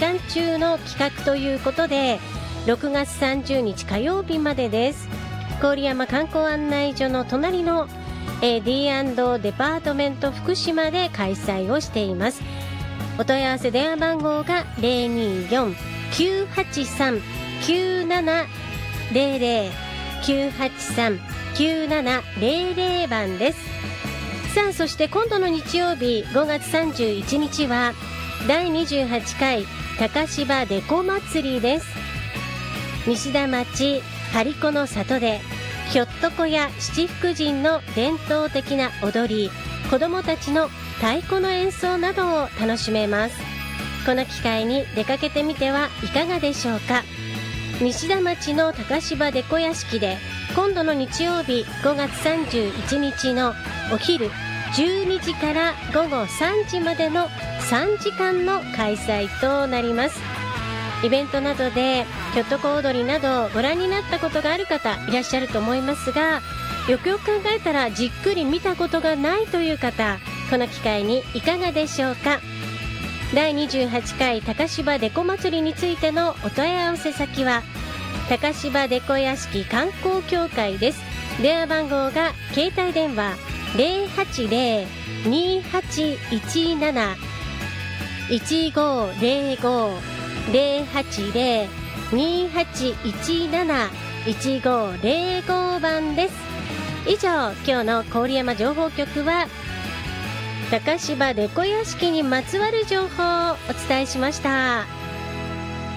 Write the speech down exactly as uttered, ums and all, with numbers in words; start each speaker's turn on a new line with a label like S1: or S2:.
S1: 間中の企画ということで、ろくがつさんじゅうにち火曜日までです。郡山観光案内所の隣の、えー、ディーアンド デパートメント福島で開催をしています。お問い合わせ電話番号が ゼロにーよん きゅうはちさん きゅうななゼロゼロ きゅうはちさん きゅうななゼロゼロ 番です。さあ、そして今度の日曜日ごがつさんじゅういちにちはだいにじゅうはちかい高芝デコ祭りです。西田町張子の里でひょっとこや七福神の伝統的な踊り、子どもたちの太鼓の演奏などを楽しめます。この機会に出かけてみてはいかがでしょうか。西田町の高芝デコ屋敷で今度の日曜日ごがつさんじゅういちにちのお昼じゅうにじからごごさんじまでのさんじかんの開催となります。イベントなどでひょっとこ踊りなどご覧になったことがある方いらっしゃると思いますが、よくよく考えたらじっくり見たことがないという方、この機会にいかがでしょうか。だいにじゅうはちかい高芝デコ祭りについてのお問い合わせ先は高芝デコ屋敷観光協会です。電話番号が携帯電話 ゼロはちゼロ にーはちいちなないちごゼロご ゼロはちゼロ にーはちいちなないちごゼロご 番です。以上、今日の郡山情報局は高芝デコ屋敷にまつわる情報をお伝えしました。